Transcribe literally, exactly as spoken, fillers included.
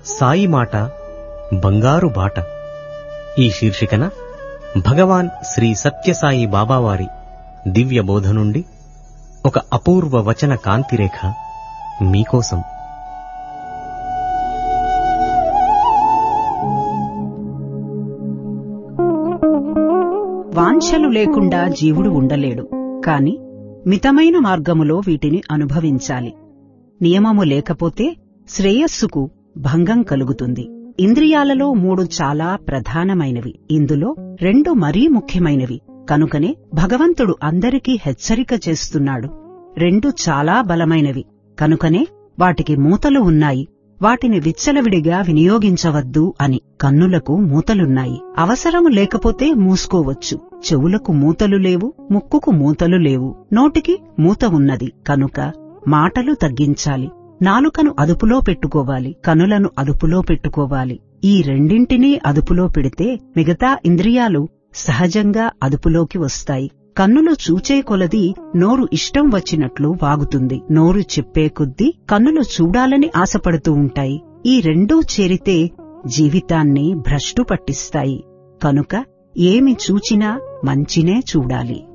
సాయి మాట బంగారు బాట. ఈ శీర్షికన భగవాన్ శ్రీ సత్యసాయి బాబావారి దివ్య బోధ నుండి ఒక అపూర్వ వచన కాంతిరేఖ మీకోసం. వాంఛలు లేకుండా జీవుడు ఉండలేడు, కాని మితమైన మార్గములో వీటిని అనుభవించాలి. నియమము లేకపోతే శ్రేయస్సుకు భంగం కలుగుతుంది. ఇంద్రియాలలో మూడు చాలా ప్రధానమైనవి, ఇందులో రెండు మరీ ముఖ్యమైనవి. కనుకనే భగవంతుడు అందరికీ హెచ్చరిక చేస్తున్నాడు. రెండు చాలా బలమైనవి, కనుకనే వాటికి మూతలు ఉన్నాయి, వాటిని విచ్చలవిడిగా వినియోగించవద్దు అని. కన్నులకు మూతలున్నాయి, అవసరము లేకపోతే మూసుకోవచ్చు. చెవులకు మూతలు లేవు, ముక్కుకు మూతలు లేవు, నోటికి మూత ఉన్నది. కనుక మాటలు తగ్గించాలి, నాలుకను అదుపులో పెట్టుకోవాలి, కనులను అదుపులో పెట్టుకోవాలి. ఈ రెండింటినీ అదుపులో పెడితే మిగతా ఇంద్రియాలు సహజంగా అదుపులోకి వస్తాయి. కన్నులు చూచే కొలది నోరు ఇష్టం వచ్చినట్లు వాగుతుంది, నోరు చెప్పే కొద్దీ కన్నులు చూడాలని ఆశపడుతూ ఉంటాయి. ఈ రెండూ చేరితే జీవితాన్ని భ్రష్టు పట్టిస్తాయి. కనుక ఏమి చూచినా మంచినే చూడాలి.